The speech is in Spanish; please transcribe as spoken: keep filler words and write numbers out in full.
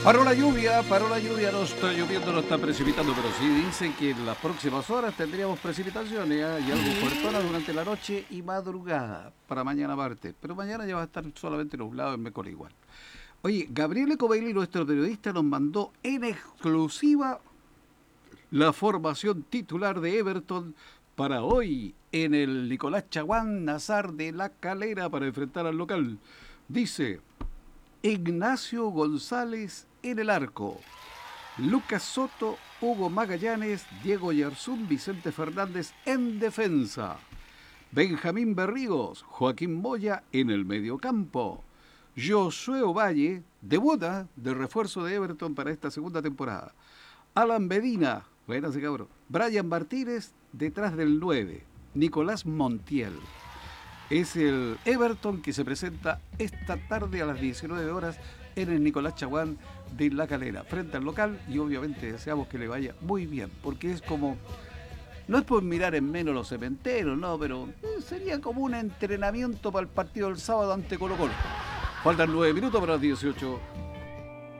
Paró la lluvia, paró la lluvia, no está lloviendo, no está precipitando, pero sí dicen que en las próximas horas tendríamos precipitaciones, ¿eh? Y algo fuertonas durante la noche y madrugada, para mañana parte. Pero mañana ya va a estar solamente nublado en Mécora igual. Oye, Gabriel Ecobailly, nuestro periodista, nos mandó en exclusiva la formación titular de Everton para hoy en el Nicolás Chaguán Nazar de La Calera para enfrentar al local. Dice: Ignacio González en el arco, Lucas Soto, Hugo Magallanes, Diego Yarzún, Vicente Fernández en defensa, Benjamín Berríos, Joaquín Moya en el mediocampo, Josué Ovalle debuta de refuerzo de Everton para esta segunda temporada, Alan Medina, buenas cabrón, Brian Martínez detrás del nueve, Nicolás Montiel. Es el Everton que se presenta esta tarde a las diecinueve horas en el Nicolás Chaguán de La Calera, frente al local, y obviamente deseamos que le vaya muy bien, porque es como, no es por mirar en menos los cementeros, no, pero eh, sería como un entrenamiento para el partido del sábado ante Colo Colo. Faltan nueve minutos para las dieciocho.